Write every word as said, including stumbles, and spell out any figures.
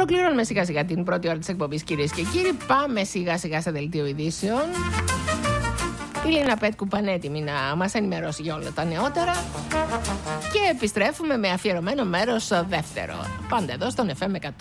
Ολοκληρώνουμε σιγά σιγά την πρώτη ώρα της εκπομπής, κυρίες και κύριοι. Πάμε σιγά σιγά σε δελτίο ειδήσεων. Η Λίνα Πέτκου πανέτοιμη να μας ενημερώσει για όλα τα νεότερα. Και επιστρέφουμε με αφιερωμένο μέρος δεύτερο. Πάντα εδώ στον εφ εμ εκατό.